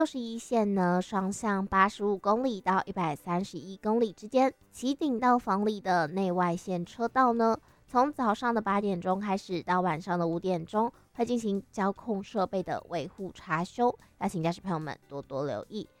61线呢，双向85公里到131公里之间，旗顶到房里的内外线车道呢，从早上的8点钟开始到晚上的5点钟，会进行交控设备的维护查修，要请驾驶朋友们多多留意。